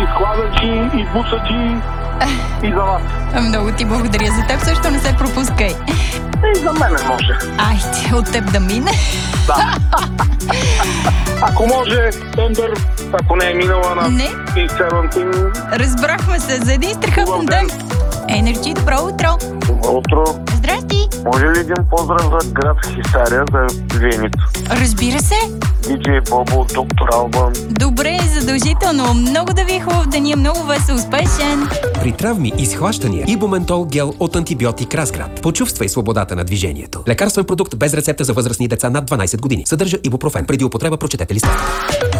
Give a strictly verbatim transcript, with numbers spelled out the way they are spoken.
складачи, и бусачи, и за вас. Много ти благодаря. За теб също не се пропускай. И за мене може. Айде, от теб да мине. Да. Ако може, Тендър, ако не е минала на Не. и Севентин. Разбрахме се за един страхотен ден. Енерджи, добро утро. Добро утро. Здрасти. Може ли един поздрав за град Хисаря, за Венито? Разбира се. Диджей Бобо, доктор Албан. Добре, задължително. Много да ви е хубав деня, много весел, успешен. При травми и схващания Ибументол гел от антибиотик Разград. Почувствай свободата на движението. Лекарствен продукт без рецепта за възрастни деца над дванайсет години. Съдържа ибупрофен. Преди употреба прочетете листа.